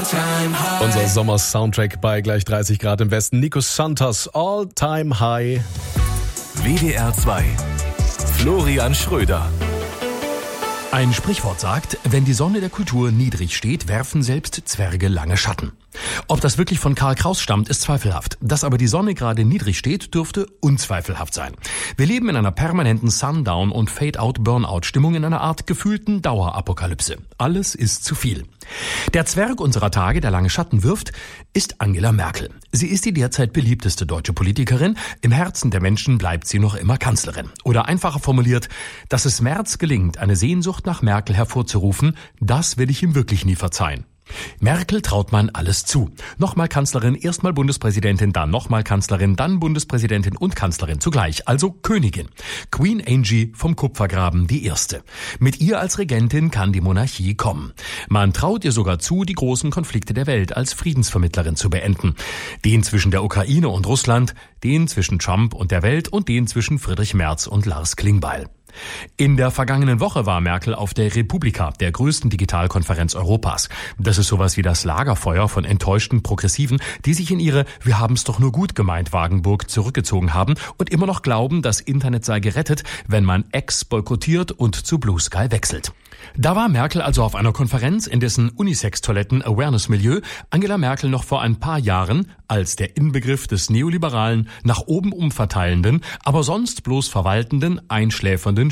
Unser Sommer-Soundtrack bei gleich 30 Grad im Westen. Nico Santos, All Time High. WDR 2. Florian Schröder. Ein Sprichwort sagt, wenn die Sonne der Kultur niedrig steht, werfen selbst Zwerge lange Schatten. Ob das wirklich von Karl Kraus stammt, ist zweifelhaft. Dass aber die Sonne gerade niedrig steht, dürfte unzweifelhaft sein. Wir leben in einer permanenten Sundown- und Fade-out-Burnout-Stimmung, in einer Art gefühlten Dauerapokalypse. Alles ist zu viel. Der Zwerg unserer Tage, der lange Schatten wirft, ist Angela Merkel. Sie ist die derzeit beliebteste deutsche Politikerin. Im Herzen der Menschen bleibt sie noch immer Kanzlerin. Oder einfacher formuliert, dass es Merz gelingt, eine Sehnsucht nach Merkel hervorzurufen, das will ich ihm wirklich nie verzeihen. Merkel traut man alles zu. Nochmal Kanzlerin, erstmal Bundespräsidentin, dann nochmal Kanzlerin, dann Bundespräsidentin und Kanzlerin zugleich, also Königin. Queen Angie vom Kupfergraben die Erste. Mit ihr als Regentin kann die Monarchie kommen. Man traut ihr sogar zu, die großen Konflikte der Welt als Friedensvermittlerin zu beenden. Den zwischen der Ukraine und Russland, den zwischen Trump und der Welt und den zwischen Friedrich Merz und Lars Klingbeil. In der vergangenen Woche war Merkel auf der Republika, der größten Digitalkonferenz Europas. Das ist sowas wie das Lagerfeuer von enttäuschten Progressiven, die sich in ihre "Wir haben's doch nur gut gemeint" Wagenburg zurückgezogen haben und immer noch glauben, das Internet sei gerettet, wenn man X boykottiert und zu Blue Sky wechselt. Da war Merkel also auf einer Konferenz, in dessen Unisex-Toiletten-Awareness-Milieu Angela Merkel noch vor ein paar Jahren als der Inbegriff des neoliberalen, nach oben umverteilenden, aber sonst bloß verwaltenden, einschläfernden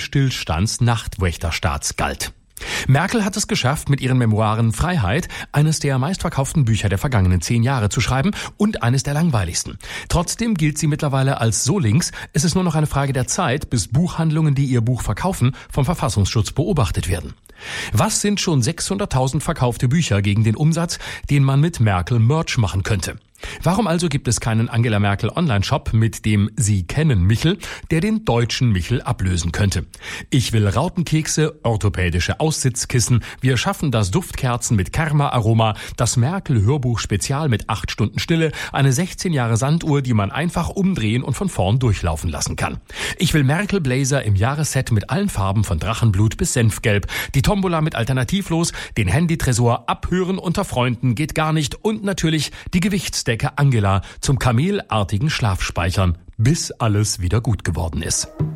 Stillstands-Nachtwächterstaats galt. Merkel hat es geschafft, mit ihren Memoiren Freiheit eines der meistverkauften Bücher der vergangenen 10 Jahre zu schreiben und eines der langweiligsten. Trotzdem gilt sie mittlerweile als so links, es ist nur noch eine Frage der Zeit, bis Buchhandlungen, die ihr Buch verkaufen, vom Verfassungsschutz beobachtet werden. Was sind schon 600.000 verkaufte Bücher gegen den Umsatz, den man mit Merkel Merch machen könnte? Warum also gibt es keinen Angela Merkel Online-Shop mit dem Sie kennen Michel, der den deutschen Michel ablösen könnte? Ich will Rautenkekse, orthopädische Aussitzkissen, wir schaffen das Duftkerzen mit Karma-Aroma, das Merkel-Hörbuch-Spezial mit 8 Stunden Stille, eine 16 Jahre Sanduhr, die man einfach umdrehen und von vorn durchlaufen lassen kann. Ich will Merkel-Blazer im Jahresset mit allen Farben von Drachenblut bis Senfgelb, die Tombola mit Alternativlos, den Handy-Tresor abhören unter Freunden geht gar nicht und natürlich die Gewichtsdecke Angela zum kamelartigen Schlafspeichern, bis alles wieder gut geworden ist.